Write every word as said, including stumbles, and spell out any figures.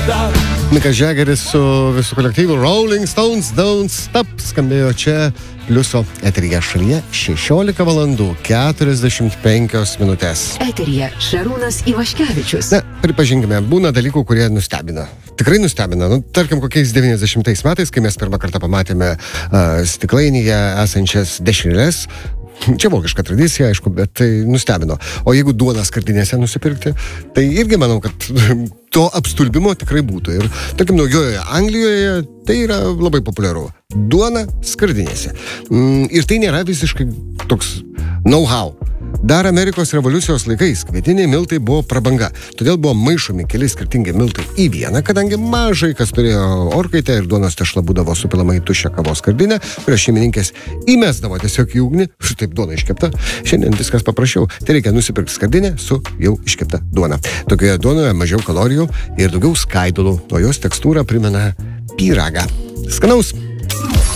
Mikas Jaggeris su visų kolektyvu Rolling Stones Don't Stop skambėjo čia Pliuso eteryje. Šalyje šešiolika valandų keturiasdešimt penkios minutės. Eteryje Šarūnas Ivaškevičius. Na, pripažinkime, būna dalykų, kurie nustebina. Tikrai nustebina. Nu, tarkim, kokiais devyniasdešimtais metais, kai mes pirmą kartą pamatėme uh, stiklainyje esančias dešreles. Čia vokiška tradicija, aišku, bet tai nustebino. O jeigu duoną skardinėse nusipirkti, tai irgi manau, kad to apstulbimo tikrai būtų. Ir, tarkim, Naujojoje Anglijoje tai yra labai populiaru. Duona skardinėse. Ir tai nėra visiškai toks know-how. Dar Amerikos revoliucijos laikais kvietiniai miltai buvo prabanga. Todėl buvo maišomi keli skirtingi miltai į vieną, kadangi mažai kas turėjo orkaitę ir duonos tešla būdavo supilama į tuščią kavos skardinę, kurią šeimininkės įmesdavo tiesiog į ugnį, šitaip duona iškepta. Šiandien viskas paprasčiau. Tai reikia nusipirkti skardinę su jau iškepta duona. Tokioje duonoje mažiau kalorijų ir daugiau skaidulų, o jos tekstūra primena pyragą. Skanaus!